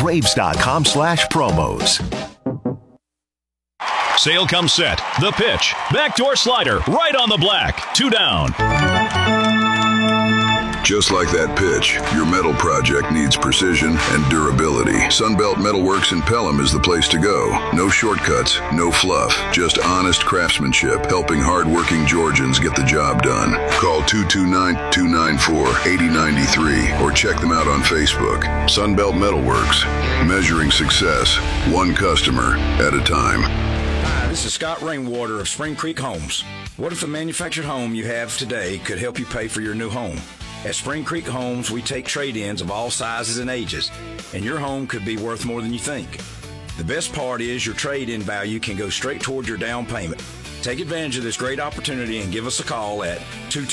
Braves.com/promos. Sale comes set. The pitch. Backdoor slider. Right on the black. 2 down. Just like that pitch, your metal project needs precision and durability. Sunbelt Metalworks in Pelham is the place to go. No shortcuts, no fluff, just honest craftsmanship, helping hardworking Georgians get the job done. Call 229-294-8093 or check them out on Facebook. Sunbelt Metalworks, measuring success, one customer at a time. Hi, this is Scott Rainwater of Spring Creek Homes. What if the manufactured home you have today could help you pay for your new home? At Spring Creek Homes, we take trade-ins of all sizes and ages, and your home could be worth more than you think. The best part is your trade-in value can go straight toward your down payment. Take advantage of this great opportunity and give us a call at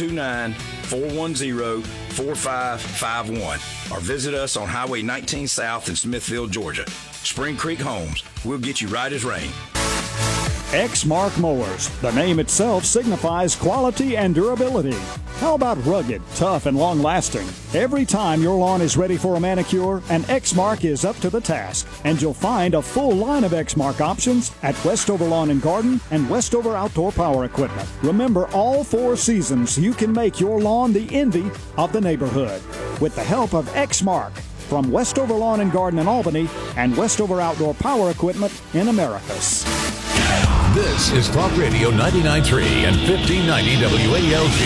229-410-4551 or visit us on Highway 19 South in Smithville, Georgia. Spring Creek Homes, we'll get you right as rain. Exmark Mowers. The name itself signifies quality and durability. How about rugged, tough, and long-lasting? Every time your lawn is ready for a manicure, an Exmark is up to the task. And you'll find a full line of Exmark options at Westover Lawn and Garden and Westover Outdoor Power Equipment. Remember, all 4 seasons, you can make your lawn the envy of the neighborhood. With the help of Exmark from Westover Lawn and Garden in Albany and Westover Outdoor Power Equipment in Americus. This is Talk Radio 99.3 and 1590 WALG.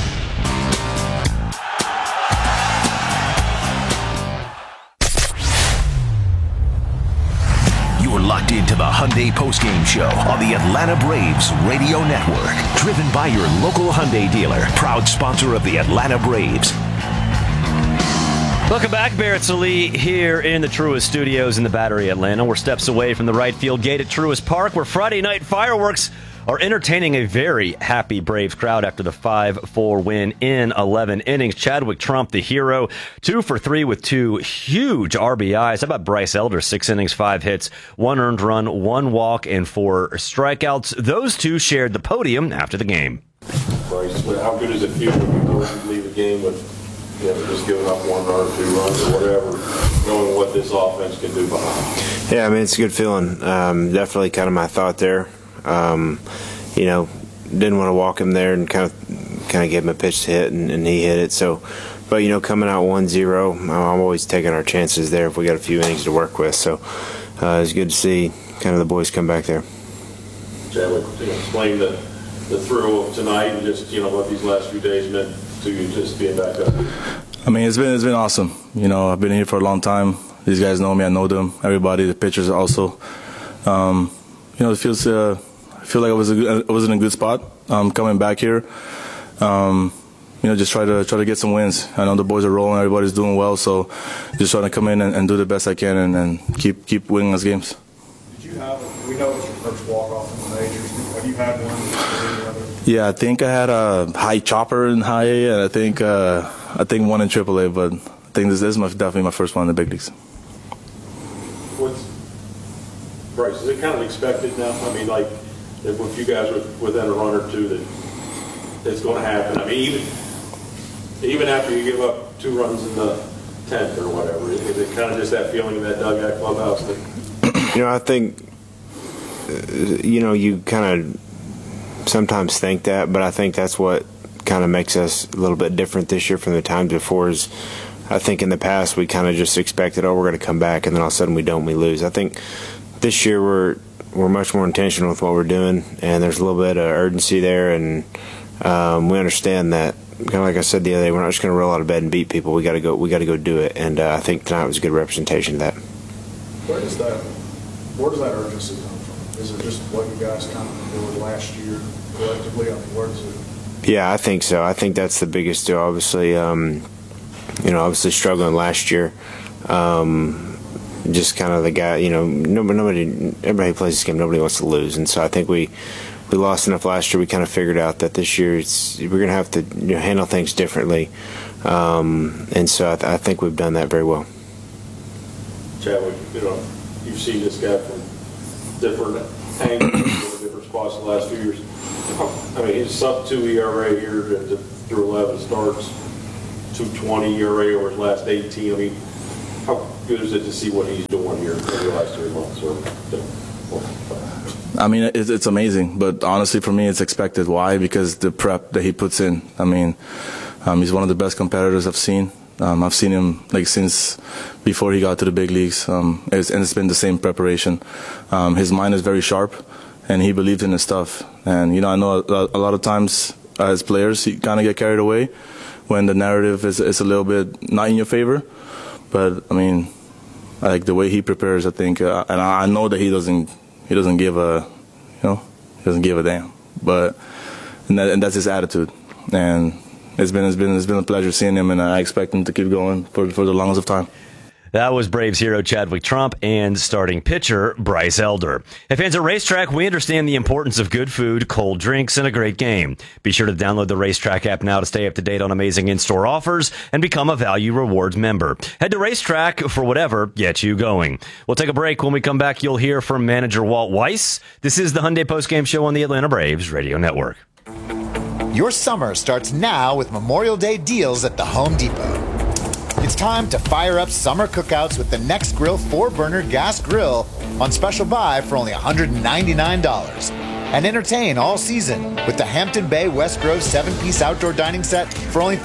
You're locked into the Hyundai Postgame Show on the Atlanta Braves Radio Network. Driven by your local Hyundai dealer. Proud sponsor of the Atlanta Braves. Welcome back, Barrett Sallee here in the Truist Studios in the Battery, Atlanta. We're steps away from the right field gate at Truist Park, where Friday night fireworks are entertaining a very happy Braves crowd after the 5-4 win in 11 innings. Chadwick Trump, the hero, 2 for 3 with 2 huge RBIs. How about Bryce Elder, 6 innings, 5 hits, 1 earned run, 1 walk, and 4 strikeouts. Those two shared the podium after the game. Bryce, how good does it feel when you leave the game with just giving up 1 run or 2 runs or whatever, knowing what this offense can do behind? Yeah, I mean, it's a good feeling. Definitely kind of my thought there. Didn't want to walk him there and kind of gave him a pitch to hit, and he hit it. So, but, coming out 1-0, I'm always taking our chances there if we got a few innings to work with. So it's good to see kind of the boys come back there. Chadwick, explain the thrill of tonight and just, what these last few days meant to you just being back up. I mean, it's been awesome. I've been here for a long time. These guys know me. I know them. Everybody, the pitchers also. It feels. I feel like I was in a good spot coming back here. Just try to get some wins. I know the boys are rolling. Everybody's doing well. So just trying to come in and do the best I can and keep winning us games. Did you have? We know it's your first walk off in the majors. Have you had one? Yeah, I think I had a high chopper in high A, and I think 1 in AAA. But I think this is definitely my first one in the big leagues. Bryce, is it kind of expected now? I mean, like, if you guys are within a run or two, that it's going to happen. I mean, even after you give up 2 runs in the 10th or whatever, is it kind of just that feeling in that dugout clubhouse thing? I think, you kind of sometimes think that, but I think that's what kind of makes us a little bit different this year from the times before. Is I think in the past we kind of just expected, we're going to come back, and then all of a sudden we don't, we lose. I think this year we're much more intentional with what we're doing, and there's a little bit of urgency there, and we understand that. Kind of like I said the other day, we're not just going to roll out of bed and beat people. We got to go do it, and I think tonight was a good representation of that. Where does that urgency come from? Is it just what you guys kind of did last year collectively? I mean, where does it? Yeah, I think so. I think that's the biggest deal. Obviously, obviously struggling last year. Just kind of the guy, everybody plays this game. Nobody wants to lose, and so I think we lost enough last year. We kind of figured out that this year we're going to have to handle things differently, and so I think we've done that very well. Chadwick, you've seen this guy from different angles, different spots the last few years. I mean, his sub-2 ERA here through 11 starts, 2.20 ERA over his last 18. I mean, how good is it to see what he's doing over your last 3 months? I mean, it's amazing, but honestly, for me, it's expected. Why? Because the prep that he puts in. I mean, he's one of the best competitors I've seen. I've seen him since before he got to the big leagues, and it's been the same preparation. His mind is very sharp, and he believes in his stuff. And I know a lot of times as players, you kind of get carried away when the narrative is a little bit not in your favor. But I mean, like the way he prepares, I think, and I know that he doesn't give a damn. But and that's his attitude, and it's been a pleasure seeing him, and I expect him to keep going for the longest of time. That was Braves hero Chadwick Trump and starting pitcher Bryce Elder. Hey, fans at Racetrack, we understand the importance of good food, cold drinks, and a great game. Be sure to download the Racetrack app now to stay up to date on amazing in-store offers and become a Value Rewards member. Head to Racetrack for whatever gets you going. We'll take a break. When we come back, you'll hear from manager Walt Weiss. This is the Hyundai Postgame Show on the Atlanta Braves Radio Network. Your summer starts now with Memorial Day deals at the Home Depot. It's time to fire up summer cookouts with the Next Grill 4-burner gas grill on special buy for only $199. And entertain all season with the Hampton Bay West Grove 7-piece outdoor dining set for only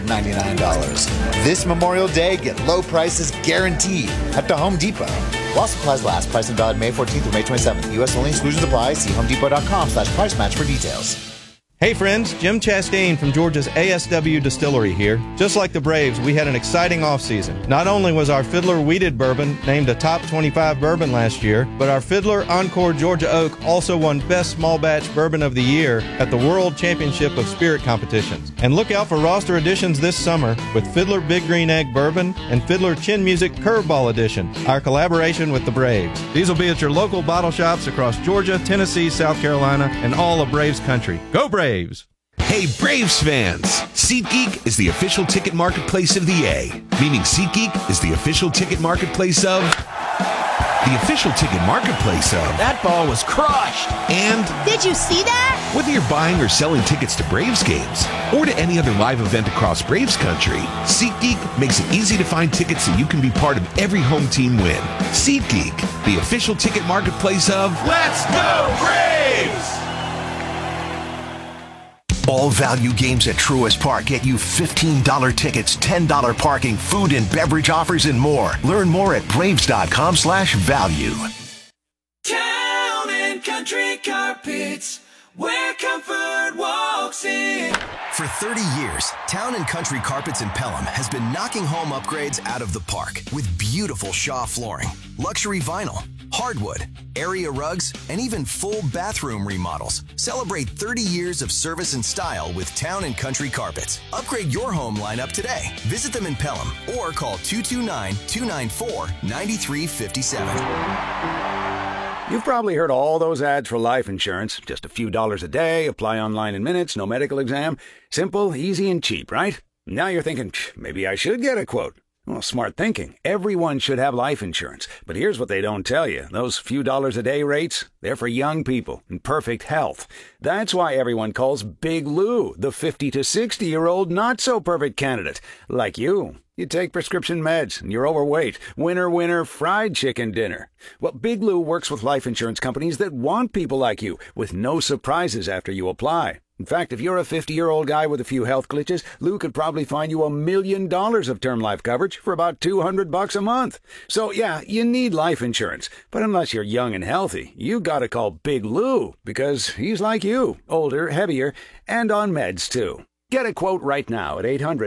$499. This Memorial Day, get low prices guaranteed at the Home Depot. While supplies last, price and valid May 14th through May 27th. U.S. only, exclusions apply. See homedepot.com/price match for details. Hey friends, Jim Chastain from Georgia's ASW Distillery here. Just like the Braves, we had an exciting offseason. Not only was our Fiddler Wheated Bourbon named a top 25 bourbon last year, but our Fiddler Encore Georgia Oak also won Best Small Batch Bourbon of the Year at the World Championship of Spirit competitions. And look out for roster additions this summer with Fiddler Big Green Egg Bourbon and Fiddler Chin Music Curveball Edition, our collaboration with the Braves. These will be at your local bottle shops across Georgia, Tennessee, South Carolina, and all of Braves country. Go Braves! Hey Braves fans! SeatGeek is the official ticket marketplace of the A, meaning SeatGeek is the official ticket marketplace of... the official ticket marketplace of... That ball was crushed! And... Did you see that? Whether you're buying or selling tickets to Braves games, or to any other live event across Braves country, SeatGeek makes it easy to find tickets so you can be part of every home team win. SeatGeek, the official ticket marketplace of... Let's go Braves! All value games at Truist Park get you $15 tickets, $10 parking, food and beverage offers, and more. Learn more at Braves.com/value. Town and Country Carpets, where comfort walks in. For 30 years, Town & Country Carpets in Pelham has been knocking home upgrades out of the park with beautiful Shaw flooring, luxury vinyl, hardwood, area rugs, and even full bathroom remodels. Celebrate 30 years of service and style with Town & Country Carpets. Upgrade your home lineup today. Visit them in Pelham or call 229-294-9357. You've probably heard all those ads for life insurance. Just a few dollars a day, apply online in minutes, no medical exam. Simple, easy, and cheap, right? Now you're thinking, maybe I should get a quote. Well, smart thinking. Everyone should have life insurance. But here's what they don't tell you. Those few dollars a day rates, they're for young people in perfect health. That's why everyone calls Big Lou the 50 to 60-year-old not-so-perfect candidate. Like you. You take prescription meds, and you're overweight. Winner, winner, fried chicken dinner. Well, Big Lou works with life insurance companies that want people like you, with no surprises after you apply. In fact, if you're a 50-year-old guy with a few health glitches, Lou could probably find you $1 million of term life coverage for about $200 a month. So, yeah, you need life insurance. But unless you're young and healthy, you gotta call Big Lou, because he's like you, older, heavier, and on meds, too. Get a quote right now at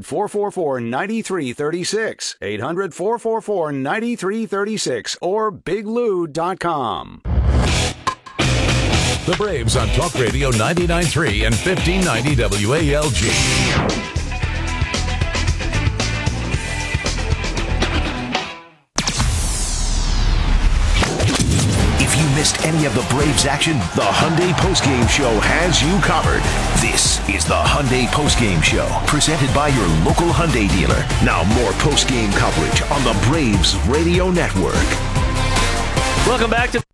800-444-9336, 800-444-9336, or biglou.com. The Braves on Talk Radio 99.3 and 1590 WALG. If you missed any of the Braves action, the Hyundai Postgame Show has you covered. This is the Hyundai Postgame Show, presented by your local Hyundai dealer. Now more postgame coverage on the Braves Radio Network. Welcome back to...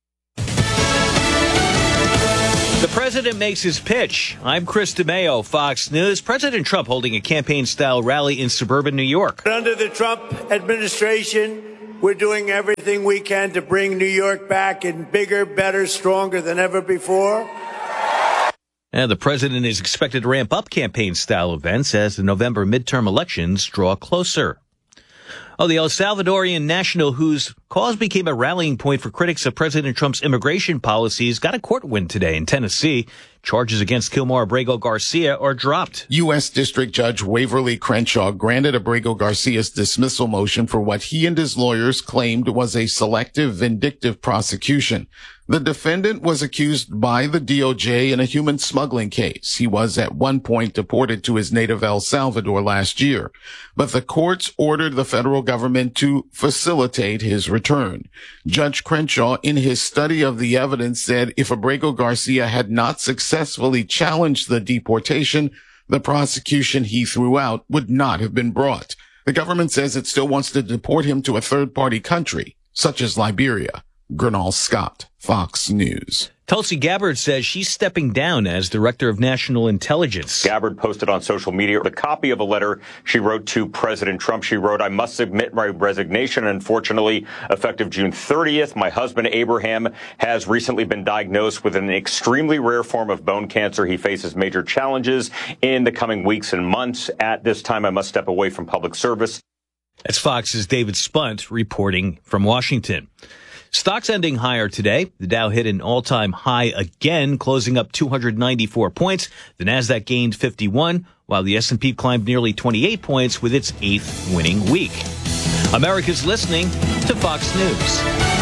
The president makes his pitch. I'm Chris DeMeo, Fox News. President Trump holding a campaign-style rally in suburban New York. Under the Trump administration, We're doing everything we can to bring New York back in bigger, better, stronger than ever before. And the president is expected to ramp up campaign-style events as the November midterm elections draw closer. The El Salvadorian national whose cause became a rallying point for critics of President Trump's immigration policies got a court win today in Tennessee. Charges against Kilmar Abrego Garcia are dropped. U.S. District Judge Waverly Crenshaw granted Abrego Garcia's dismissal motion for what he and his lawyers claimed was a selective, vindictive prosecution. The defendant was accused by the DOJ in a human smuggling case. He was at one point deported to his native El Salvador last year, but the courts ordered the federal government to facilitate his return. Judge Crenshaw, in his study of the evidence, said if Abrego Garcia had not successfully challenged the deportation, the prosecution he threw out would not have been brought. The government says it still wants to deport him to a third-party country, such as Liberia. Gernal Scott, Fox News. Tulsi Gabbard says she's stepping down as Director of National Intelligence. Gabbard posted on social media a copy of a letter she wrote to President Trump. She wrote, "I must submit my resignation. Unfortunately, effective June 30th, my husband Abraham has recently been diagnosed with an extremely rare form of bone cancer. He faces major challenges in the coming weeks and months. At this time, I must step away from public service." That's Fox's David Spunt reporting from Washington. Stocks ending higher today. The Dow hit an all-time high again, closing up 294 points. The Nasdaq gained 51, while the S&P climbed nearly 28 points with its 8th winning week. America's listening to Fox News.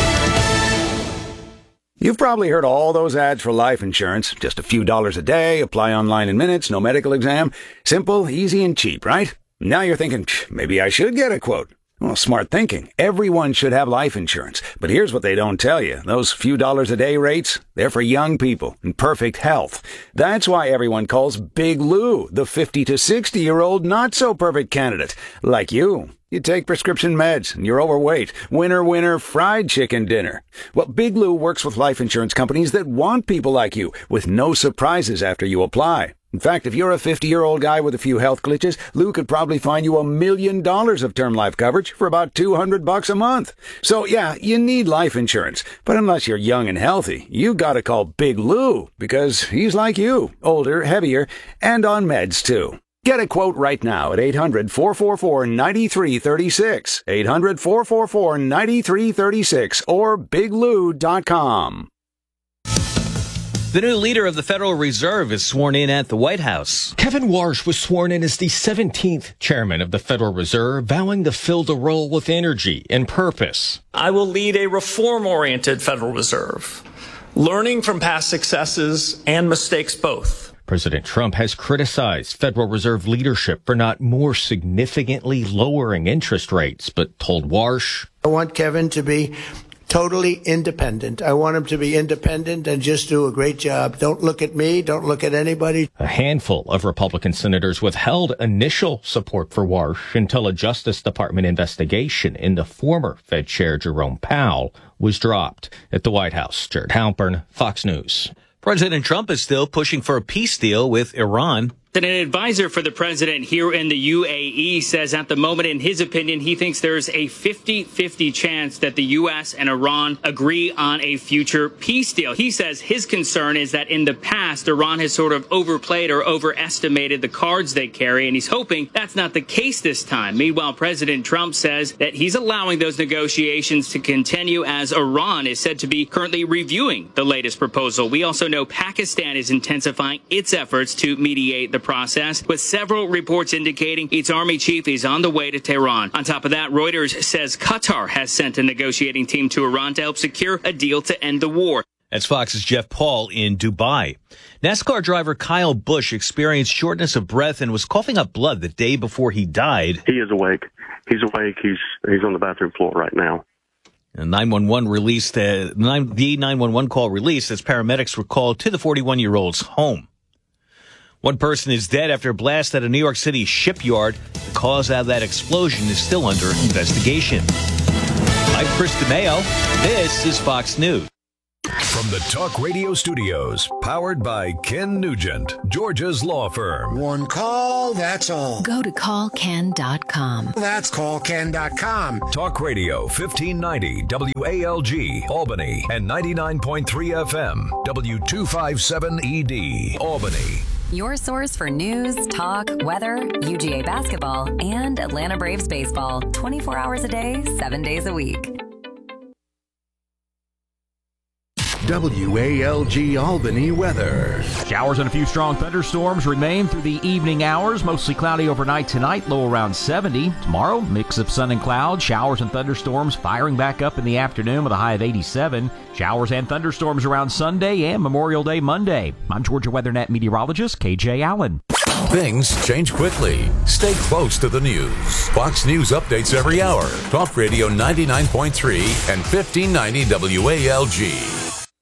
You've probably heard all those ads for life insurance. Just a few dollars a day, apply online in minutes, no medical exam. Simple, easy, and cheap, right? Now you're thinking, maybe I should get a quote. Well, smart thinking. Everyone should have life insurance. But here's what they don't tell you. Those few dollars a day rates, they're for young people in perfect health. That's why everyone calls Big Lou the 50 to 60-year-old not-so-perfect candidate. Like you. You take prescription meds and you're overweight. Winner, winner, fried chicken dinner. Well, Big Lou works with life insurance companies that want people like you with no surprises after you apply. In fact, if you're a 50-year-old guy with a few health glitches, Lou could probably find you $1 million of term life coverage for about $200 a month. So yeah, you need life insurance. But unless you're young and healthy, you gotta call Big Lou because he's like you, older, heavier, and on meds too. Get a quote right now at 800-444-9336, 800-444-9336, or biglou.com. The new leader of the Federal Reserve is sworn in at the White House. Kevin Warsh was sworn in as the 17th chairman of the Federal Reserve, vowing to fill the role with energy and purpose. I will lead a reform-oriented Federal Reserve, learning from past successes and mistakes both. President Trump has criticized Federal Reserve leadership for not more significantly lowering interest rates, but told Warsh, I want Kevin to be totally independent. I want him to be independent and just do a great job. Don't look at me. Don't look at anybody. A handful of Republican senators withheld initial support for Warsh until a Justice Department investigation into former Fed Chair Jerome Powell was dropped. At the White House, Jared Halpern, Fox News. President Trump is still pushing for a peace deal with Iran. An advisor for the president here in the UAE says at the moment, in his opinion, he thinks there's a 50-50 chance that the U.S. and Iran agree on a future peace deal. He says his concern is that in the past, Iran has sort of overplayed or overestimated the cards they carry, and he's hoping that's not the case this time. Meanwhile, President Trump says that he's allowing those negotiations to continue as Iran is said to be currently reviewing the latest proposal. We also know Pakistan is intensifying its efforts to mediate the process, with several reports indicating its army chief is on the way to Tehran. On top of that, Reuters says Qatar has sent a negotiating team to Iran to help secure a deal to end the war. That's Fox's Jeff Paul in Dubai. NASCAR driver Kyle Busch experienced shortness of breath and was coughing up blood the day before he died. He is awake. He's awake. He's on the bathroom floor right now. And 911 released the 911 call released as paramedics were called to the 41-year-old's home. One person is dead after a blast at a New York City shipyard. The cause of that explosion is still under investigation. I'm Chris DeMeo. This is Fox News. From the Talk Radio Studios, powered by Ken Nugent, Georgia's law firm. One call, that's all. Go to callken.com. That's callken.com. Talk Radio 1590 WALG, Albany, and 99.3 FM, W257ED, Albany. Your source for news, talk, weather, UGA basketball, and Atlanta Braves baseball. 24 hours a day, 7 days a week. WALG Albany weather. Showers and a few strong thunderstorms remain through the evening hours. Mostly cloudy overnight tonight, low around 70. Tomorrow, mix of sun and clouds. Showers and thunderstorms firing back up in the afternoon with a high of 87. Showers and thunderstorms around Sunday and Memorial Day Monday. I'm Georgia WeatherNet meteorologist KJ Allen. Things change quickly. Stay close to the news. Fox News updates every hour. Talk Radio 99.3 and 1590 WALG.